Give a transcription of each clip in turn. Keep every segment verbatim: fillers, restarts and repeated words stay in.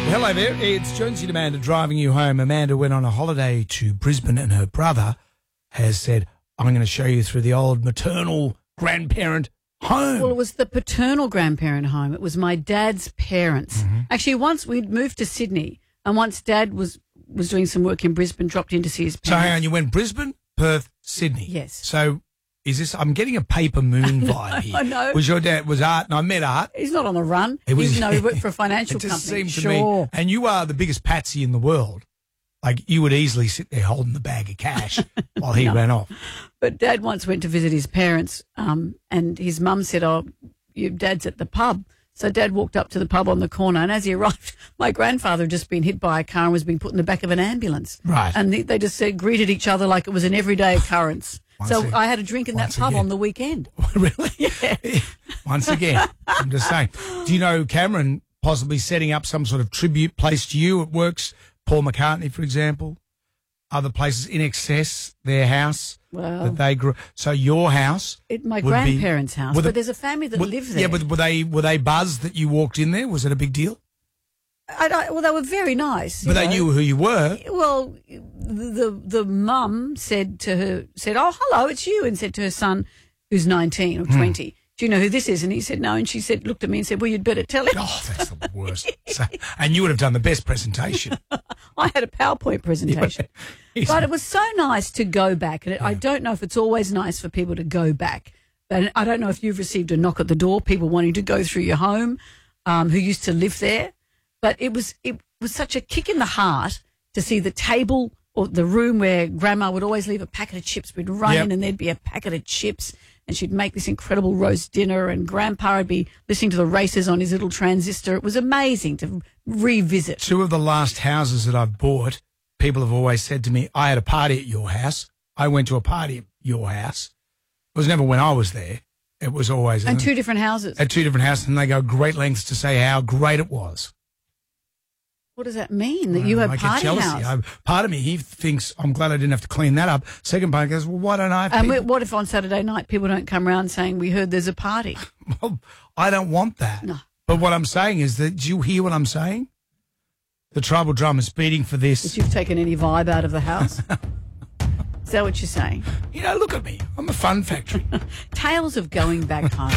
Hello there, it's Jonesy and Amanda driving you home. Amanda went on a holiday to Brisbane and her brother has said, I'm going to show you through the old maternal grandparent home. Well, it was the paternal grandparent home. It was my dad's parents. Mm-hmm. Actually, once we'd moved to Sydney and once Dad was, was doing some work in Brisbane, dropped in to see his So parents. hang on, you went Brisbane, Perth, Sydney. Yes. So is this, I'm getting a Paper Moon vibe here. I know. Was your dad, was Art, and I met Art. He's not on the run. It was- Even though he worked for a financial It just company. seemed to sure. me, and you are the biggest patsy in the world. Like, you would easily sit there holding the bag of cash while he ran off. But Dad once went to visit his parents, um, and his mum said, "Oh, your Dad's at the pub." So Dad walked up to the pub on the corner, and as he arrived, my grandfather had just been hit by a car and was being put in the back of an ambulance. Right. And they, they just said, greeted each other like it was an everyday occurrence. Once so again- I had a drink in that once pub again. on the weekend. Really? Yeah. Once again, I'm just saying. Do you know Cameron possibly setting up some sort of tribute place to you? It works. Paul McCartney, for example. Other places in excess, their house Well, that they grew. So your house, It, my would be- grandparents' house, were the- but there's a family that were- live there. Yeah, but were they were they buzzed that you walked in there? Was it a big deal? I, I, well, they were very nice. But you they know. knew who you were. Well, the the mum said to her, said, "Oh, hello, it's you," and said to her son, who's nineteen or Hmm. twenty, "Do you know who this is?" And he said, "No." And she said, looked at me and said, "Well, you'd better tell him." Oh, that's the worst. So, and you would have done the best presentation. I had a PowerPoint presentation. But it was so nice to go back. And it, I don't know if it's always nice for people to go back. But I don't know if you've received a knock at the door, people wanting to go through your home um, who used to live there. But it was it was such a kick in the heart to see the table or the room where Grandma would always leave a packet of chips. We'd run Yep. in and there'd be a packet of chips and she'd make this incredible roast dinner and Grandpa would be listening to the races on his little transistor. It was amazing to revisit. Two of the last houses that I've bought, people have always said to me, I had a party at your house. I went to a party at your house. It was never when I was there. It was always And two different houses. at two different houses, and they go great lengths to say how great it was. What does that mean? That you I have get party jealousy. house? I, part of me, he thinks, I'm glad I didn't have to clean that up. Second part goes, well, why don't I have And people? what if on Saturday night people don't come around saying, we heard there's a party? Well, I don't want that. No. But what I'm saying is that, do you hear what I'm saying? The tribal drum is beating for That this. you've taken any vibe out of the house? Is that what you're saying? You know, look at me. I'm a fun factory. Tales of going back home.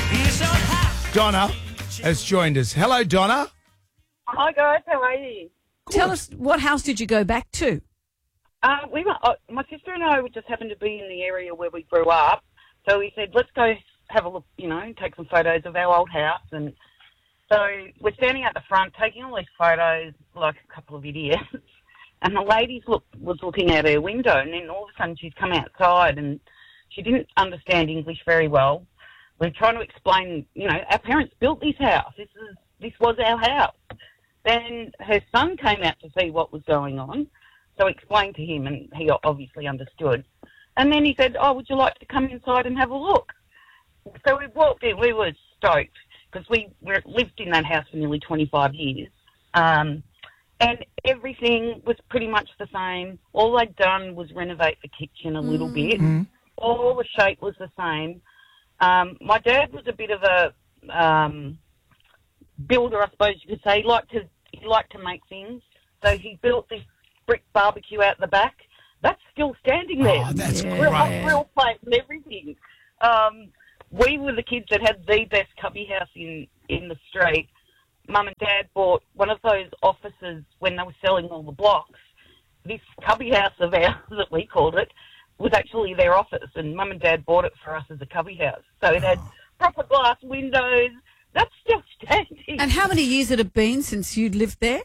Donna has joined us. Hello, Donna. Hi guys, how are you? Tell us, what house did you go back to? Uh, we were, uh, my sister and I just happened to be in the area where we grew up, so we said let's go have a look, you know, take some photos of our old house. And so we're standing at the front taking all these photos like a couple of idiots. And the lady look, was looking out her window, and then all of a sudden she's come outside, and she didn't understand English very well. We're trying to explain, you know, our parents built this house. This is this was our house. Then her son came out to see what was going on, so I explained to him, and he obviously understood. And then he said, oh, would you like to come inside and have a look? So we walked in. We were stoked because we were, lived in that house for nearly twenty-five years. Um, and everything was pretty much the same. All they'd done was renovate the kitchen a little bit. All the shape was the same. Um, my dad was a bit of a... Um, builder, I suppose you could say. He liked to he liked to make things, so he built this brick barbecue out the back. That's still standing there. Oh, that's Yeah. Grill, great. grill plate and everything. Um, we were the kids that had the best cubby house in in the street. Mum and Dad bought one of those offices when they were selling all the blocks. This cubby house of ours, that we called it, was actually their office, and Mum and Dad bought it for us as a cubby house. So it had proper glass windows. That's still standing. And how many years had it been since you'd lived there?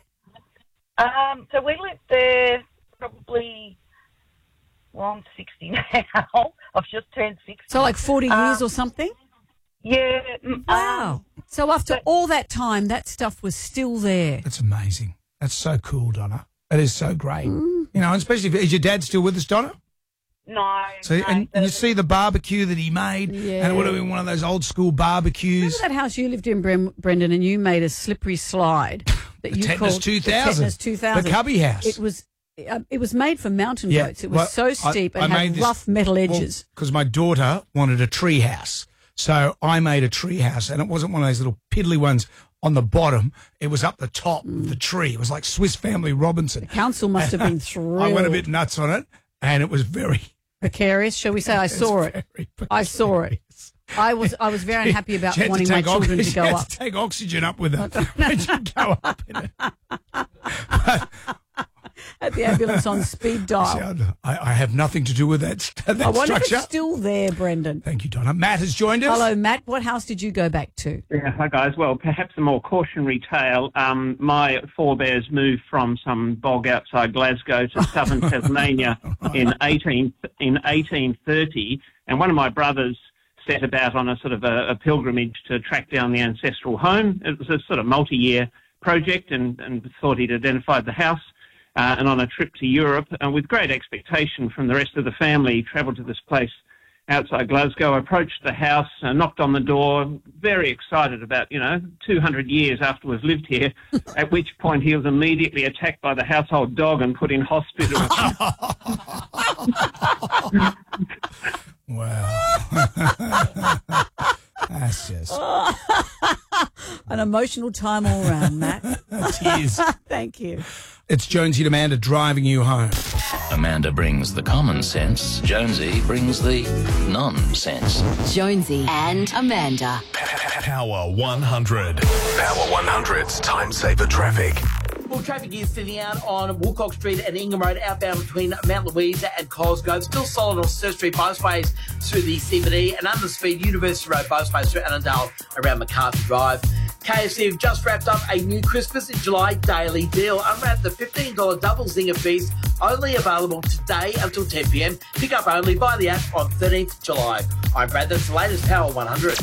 Um, so we lived there probably, well, I'm sixty now. I've just turned sixty. So like forty Uh, years or something? Yeah. mm, Wow. Um, So after but- all that time, that stuff was still there. That's amazing. That's so cool, Donna. That is so great. You know, and especially if, is your dad still with us, Donna? no. So, no, and, the- and you see the barbecue that he made, Yeah. and it would have been one of those old school barbecues. Remember that house you lived in, Bren- Brendan, and you made a slippery slide that The you Tetanus called two the thousand. Tetanus two thousand. The cubby house. It was uh, it was made for mountain Yeah, goats. It was well, so I- steep I and made had this- rough metal edges. Because my daughter wanted a tree house. So I made a tree house, and it wasn't one of those little piddly ones on the bottom. It was up the top of the tree. It was like Swiss Family Robinson. The council must have been thrilled. I went a bit nuts on it, and it was very precarious, shall we say? I saw it. I saw it. I was I was very unhappy about wanting my children to go up. To take oxygen up with it when you go up in it. But, at the ambulance on speed dial. See, I, I have nothing to do with that, that I wonder structure. if it's still there, Brendan. Thank you, Donna. Matt has joined us. Hello, Matt. What house did you go back to? Yeah, hi guys. Well, perhaps a more cautionary tale. Um, my forebears moved from some bog outside Glasgow to southern Tasmania in eighteen in eighteen thirty, and one of my brothers set about on a sort of a, a pilgrimage to track down the ancestral home. It was a sort of multi-year project, and, and thought he'd identified the house. Uh, and on a trip to Europe, and with great expectation from the rest of the family, travelled to this place outside Glasgow, approached the house, uh, knocked on the door, very excited about, you know, two hundred years after we've lived here, at which point he was immediately attacked by the household dog and put in hospital. Wow. That's just... An emotional time all round, Matt. Tears. Thank you. It's Jonesy and Amanda driving you home. Amanda brings the common sense. Jonesy brings the nonsense. Jonesy and Amanda. Power one hundred. Power one hundred's time saver traffic. Well, traffic is thinning out on Woolcock Street and Ingham Road outbound between Mount Louisa and Cosgrove. Still solid on Surf Street busways through the C B D, and underspeed University Road busways through Annandale around MacArthur Drive. K F C have just wrapped up a new Christmas in July daily deal. Unwrap the fifteen dollars double zinger feast, only available today until ten p m. Pick up only by the app on thirteenth of July. I'm Brad, that's the latest Power one hundred.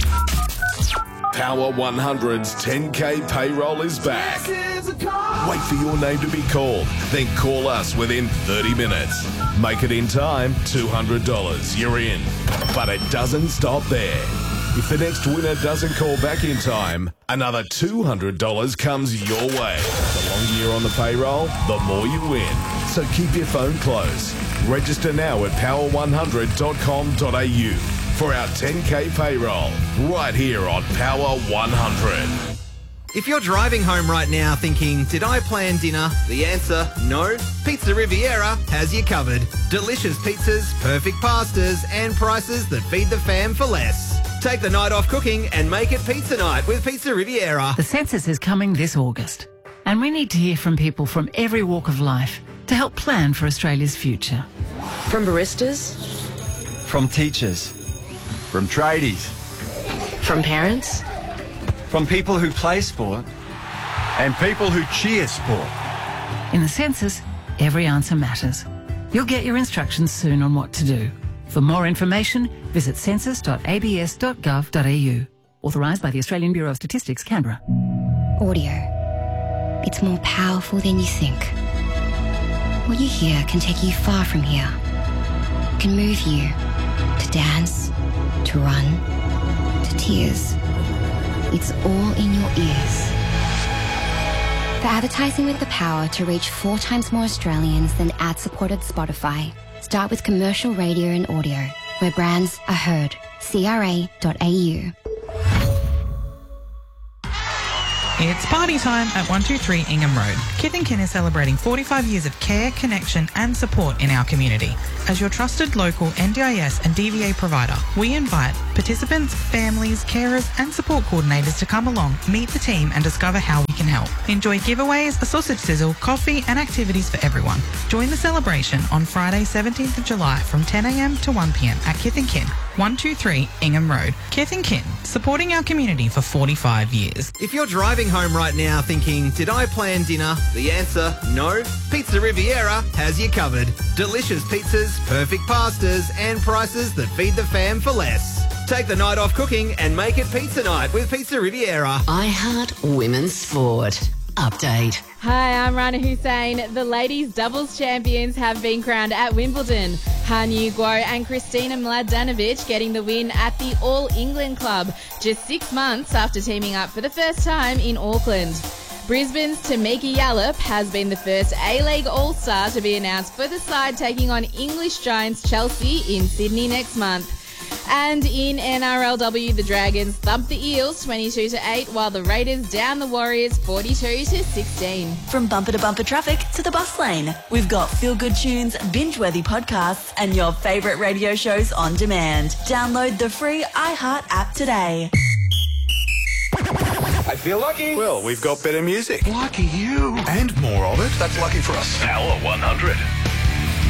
Power one hundred's ten K payroll is back. Wait for your name to be called, then call us within thirty minutes. Make it in time, two hundred dollars, you're in. But it doesn't stop there. If the next winner doesn't call back in time, another two hundred dollars comes your way. The longer you're on the payroll, the more you win. So keep your phone close. Register now at power one hundred dot com dot a u for our ten K payroll, right here on Power one hundred. If you're driving home right now thinking, did I plan dinner? The answer, no. Pizza Riviera has you covered. Delicious pizzas, perfect pastas, and prices that feed the fam for less. Take the night off cooking and make it pizza night with Pizza Riviera. The census is coming this August, and we need to hear from people from every walk of life to help plan for Australia's future. From baristas, from teachers, from tradies, from parents, from people who play sport, and people who cheer sport. In the census, every answer matters. You'll get your instructions soon on what to do. For more information, visit census dot a b s dot gov dot a u. Authorised by the Australian Bureau of Statistics, Canberra. Audio. It's more powerful than you think. What you hear can take you far from here. It can move you to dance, to run, to tears. It's all in your ears. For advertising with the power to reach four times more Australians than ad-supported Spotify, start with commercial radio and audio, where brands are heard. c r a dot a u. It's party time at one two three Ingham Road. Kith and Kin is celebrating forty-five years of care, connection and support in our community. As your trusted local N D I S and D V A provider, we invite participants, families, carers and support coordinators to come along, meet the team and discover how we can help. Enjoy giveaways, a sausage sizzle, coffee and activities for everyone. Join the celebration on Friday seventeenth of July from ten a m to one p m at Kith and Kin, one two three Ingham Road. Kith and Kin, supporting our community for forty-five years. If you're driving home right now thinking, did I plan dinner? The answer, no. Pizza Riviera has you covered. Delicious pizzas, perfect pastas, and prices that feed the fam for less. Take the night off cooking and make it pizza night with Pizza Riviera. I Heart Women's Sport. Update. Hi, I'm Rana Hussein. The ladies doubles champions have been crowned at Wimbledon. Hanyu Guo and Kristina Mladenovic getting the win at the All England Club just six months after teaming up for the first time in Auckland. Brisbane's Tamika Yallop has been the first A-League All-Star to be announced for the side taking on English giants Chelsea in Sydney next month. And in N R L W, the Dragons thumped the Eels twenty-two to eight, while the Raiders down the Warriors forty-two to sixteen. From bumper to bumper traffic to the bus lane, we've got feel-good tunes, binge-worthy podcasts, and your favourite radio shows on demand. Download the free iHeart app today. I feel lucky. Well, we've got better music. Lucky you. And more of it. That's lucky for us. Power one hundred.